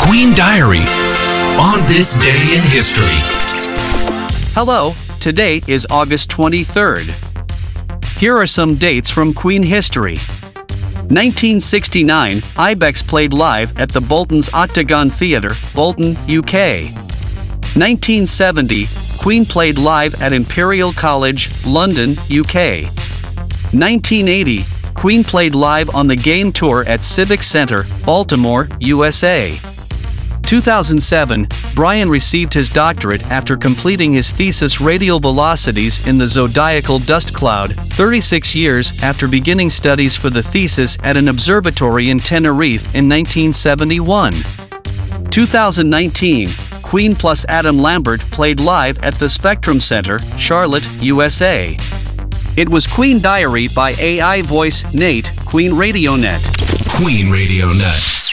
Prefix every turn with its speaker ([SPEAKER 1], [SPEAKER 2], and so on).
[SPEAKER 1] Queen Diary on this day in history.
[SPEAKER 2] Hello, today is August 23rd. Here are some dates from Queen history. 1969, Ibex played live at the Bolton's Octagon Theatre, Bolton, UK. 1970, Queen played live at Imperial College, London, UK. 1980, Queen played live on the Game Tour at Civic Center, Baltimore, USA. 2007, Brian received his doctorate after completing his thesis Radial Velocities in the Zodiacal Dust Cloud, 36 years after beginning studies for the thesis at an observatory in Tenerife in 1971. 2019, Queen plus Adam Lambert played live at the Spectrum Center, Charlotte, USA. It was Queen Diary by AI voice Nate, Queen Radio Net.
[SPEAKER 1] Queen Radio Net.